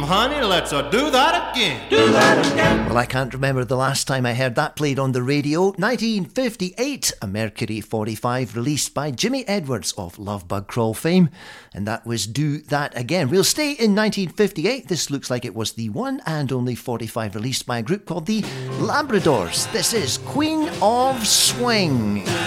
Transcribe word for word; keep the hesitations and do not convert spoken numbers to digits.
honey, let's uh, do that again. Do that again. Well, I can't remember the last time I heard that played on the radio. nineteen fifty-eight, a Mercury forty-five released by Jimmy Edwards of Love Bug Crawl fame. And that was Do That Again. We'll stay in nineteen fifty-eight. This looks like it was the one and only forty-five released by a group called the Labradors. This is Queen of Swing.